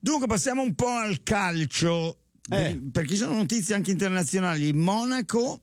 Dunque passiamo un po' al calcio, perché ci sono notizie anche internazionali. Monaco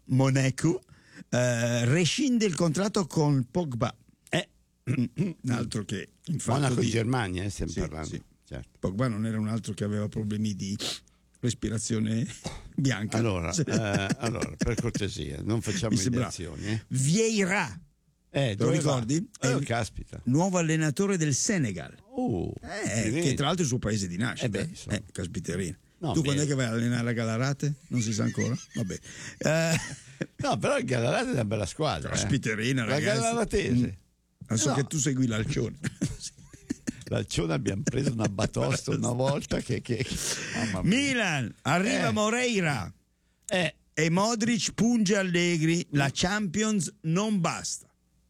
rescinde il contratto con Pogba. Un altro che infatti Monaco di Germania, stiamo parlando. Sì. Certo. Pogba non era un altro che aveva problemi di respirazione bianca. Allora, per cortesia, non facciamo mediazioni. Vieira, te lo ricordi? Caspita. Nuovo allenatore del Senegal. Che tra l'altro è il suo paese di nascita. Caspiterina. No, tu quando è che vai a allenare a Galarate? Non si sa ancora? Vabbè. No, però il Galarate è una bella squadra. Caspiterina, la ragazzi. Galaratese. So che tu segui l'Alcione. L'Alcione abbiamo preso una batosta una volta che mamma mia. Milan, arriva Moreira. E Modric punge Allegri. La Champions non basta.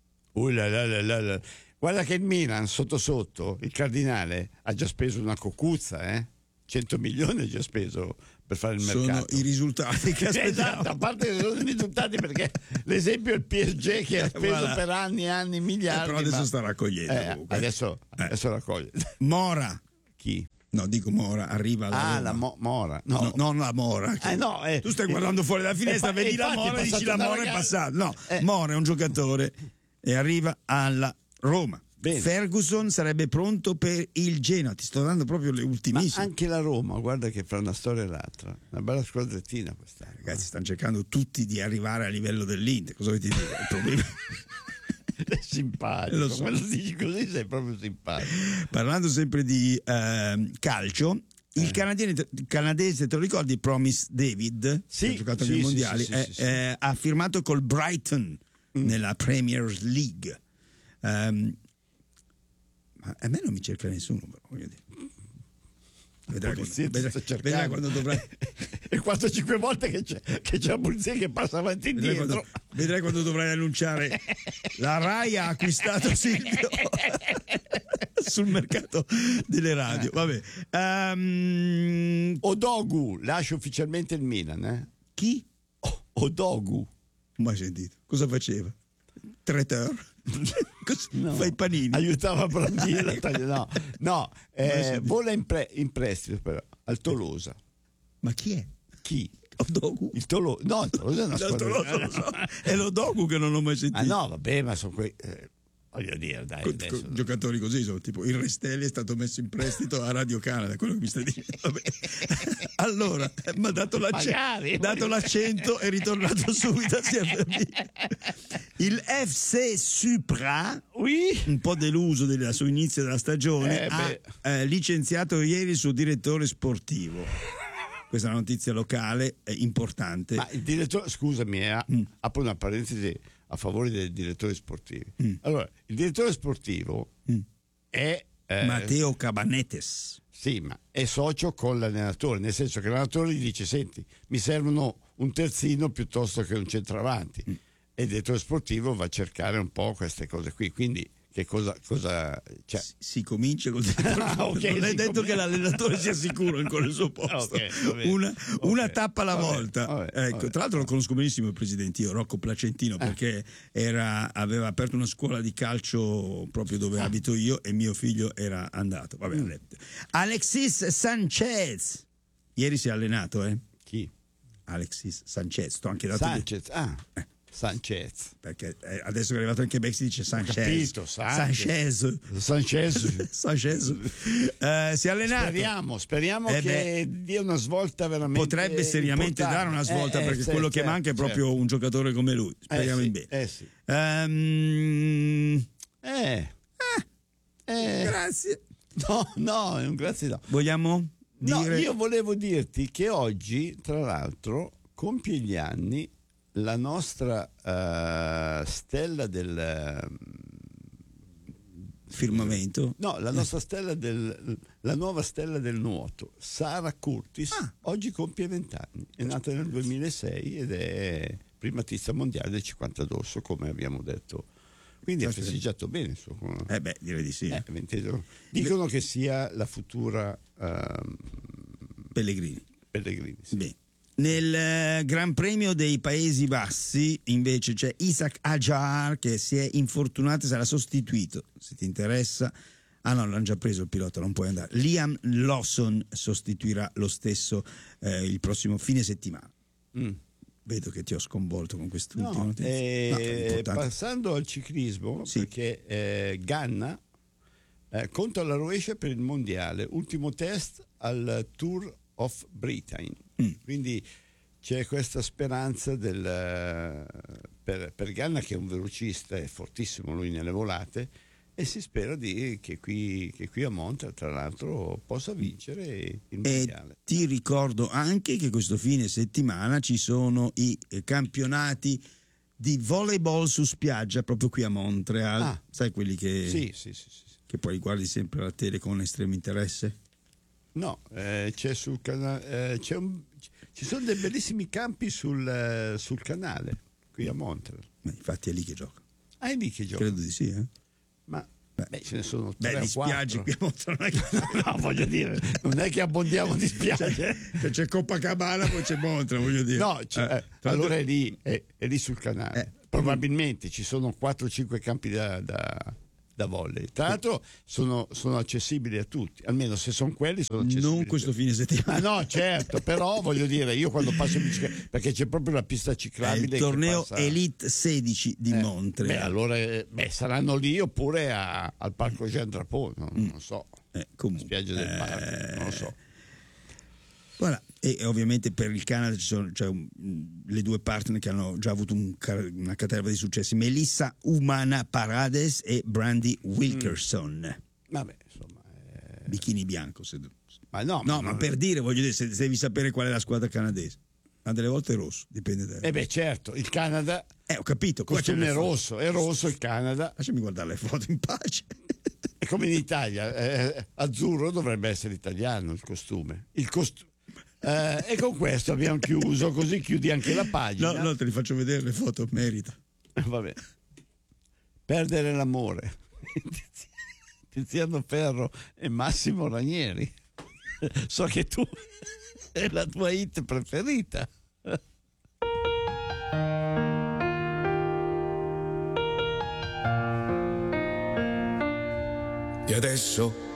Guarda che il Milan sotto il Cardinale ha già speso una cocuzza, 100 milioni ha già speso per fare il mercato. Sono i risultati che aspettiamo. Esatto, a parte che sono i risultati, perché l'esempio è il PSG che ha speso per anni e anni miliardi. Però adesso sta raccogliendo. Adesso raccoglie. Mora. Chi? No, dico Mora, arriva alla Roma. Mora. No, non la Mora. Tu stai guardando fuori dalla finestra, vedi la Mora e dici la Mora è passata. No, Mora è un giocatore e arriva alla Roma. Bene. Ferguson sarebbe pronto per il Genoa. Ti sto dando proprio le ultimissime. Ma anche la Roma, guarda che fra una storia e l'altra, una bella squadrettina questa. Ragazzi, stanno cercando tutti di arrivare a livello dell'Inter. Cosa volete dire? Il problema è simpatico, quando dici così sei proprio simpatico. Parlando sempre di calcio, il canadese, te lo ricordi, Promise David, che ha giocato nei mondiali, ha firmato col Brighton nella Premier League. Ma a me non mi cerca nessuno, però, voglio dire. Vedrai quando dovrai. E 4-5 volte che c'è la polizia che passa avanti e indietro. Vedrai quando dovrai annunciare la Rai ha acquistato Silvio sul mercato delle radio. Vabbè. Odogu lascia ufficialmente il Milan. Chi? Odogu. Mai sentito. Cosa faceva? Traiteur? No. Fai panini, aiutava a brandire vola in prestito però al Tolosa. Ma chi è? Chi? Odogu? Il Tolosa è una squadra. È l'Odogu che non ho mai sentito. No, vabbè, ma sono quei voglio dire, dai, adesso. Giocatori così sono tipo il Restelli è stato messo in prestito a Radio Canada, quello che mi stai dicendo. Vabbè. Allora, mi ha dato l'accento e è ritornato subito assieme a me. Il FC Supra, un po' deluso sul inizio della stagione, ha licenziato ieri il suo direttore sportivo. Questa è una notizia locale importante. Ma il direttore, scusami, apro una parentesi a favore dei direttori sportivi. Allora, il direttore sportivo è Matteo Cabanetes. Sì, ma è socio con l'allenatore, nel senso che l'allenatore gli dice: senti, mi servono un terzino piuttosto che un centravanti. E il direttore sportivo va a cercare un po' queste cose qui. Quindi che cosa cioè? Si comincia col non è detto che l'allenatore sia sicuro ancora il suo posto. Una tappa alla volta. Ecco, tra l'altro lo conosco benissimo il presidente, io, Rocco Placentino, perché aveva aperto una scuola di calcio proprio dove abito io e mio figlio era andato. Vabbè, Alexis Sanchez ieri si è allenato, Chi? Alexis Sanchez, sto anche dato Sanchez, Sanchez, perché adesso che è arrivato anche Beck si dice Sanchez. Capito, Sanchez. Si è allenato. Speriamo che dia una svolta veramente. Potrebbe seriamente dare una svolta, perché quello che manca è proprio un giocatore come lui. Speriamo in bene. Grazie. No, un grazie no. Vogliamo dire? No, io volevo dirti che oggi, tra l'altro, compie gli anni la nostra stella del firmamento. No, la nostra stella la nuova stella del nuoto, Sara Curtis, oggi compie 20 anni. È nata nel 2006 ed è primatista mondiale del 50 d'orso, come abbiamo detto. Quindi ha festeggiato bene il suo. Direi di sì. Dicono che sia la futura Pellegrini. Sì. Beh. Nel Gran Premio dei Paesi Bassi invece c'è Isaac Hadjar che si è infortunato e sarà sostituito, se ti interessa, Ah no, l'hanno già preso il pilota, non puoi andare. Liam Lawson sostituirà lo stesso il prossimo fine settimana. Vedo che ti ho sconvolto con quest'ultima notizia. Passando al ciclismo, sì. Perché Ganna conta alla rovescia per il mondiale, ultimo test al Tour of Britain. Quindi c'è questa speranza per Ganna, che è un velocista, è fortissimo lui nelle volate, e si spera che qui a Monza, tra l'altro, possa vincere il mondiale. Ti ricordo anche che questo fine settimana ci sono i campionati di volleyball su spiaggia proprio qui a Montreal. Sai quelli che sì. che poi guardi sempre la tele con estremo interesse? No, c'è sul canale, ci sono dei bellissimi campi sul canale qui a Montreal. Infatti è lì che gioca. È lì che gioca? Credo di sì, Ma ce ne sono 3 di o 4. spiagge qui a Montreal. No, voglio dire, non è che abbondiamo di spiagge. C'è Copacabana, poi c'è Montreal, voglio dire. No, allora è lì sul canale. Probabilmente ci sono 4 o 5 campi da volley. Tra l'altro sono accessibili a tutti, almeno se sono quelli sono accessibili. Non questo fine settimana. No, certo, però voglio dire, io quando passo in bicicletta, perché c'è proprio la pista ciclabile. Il torneo Elite 16 di Montreal. Allora saranno lì oppure al Parco Jean Drapeau, non so. Comunque, spiaggia del parco, non lo so. Voilà. E ovviamente per il Canada ci sono le due partner che hanno già avuto una caterva di successi: Melissa Umana Parades e Brandy Wilkerson. Vabbè, insomma, bikini bianco. Ma per dire, voglio dire, se devi sapere qual è la squadra canadese. Ma delle volte è rosso, dipende da. Certo, il Canada. Ho capito. Costume è rosso il Canada. Lasciami guardare le foto in pace. È come in Italia, azzurro dovrebbe essere italiano il costume. E con questo abbiamo chiuso, così chiudi anche la pagina. No, te li faccio vedere le foto, merita. Vabbè. Perdere l'amore. Tiziano Ferro e Massimo Ranieri. So che tu è la tua hit preferita. E adesso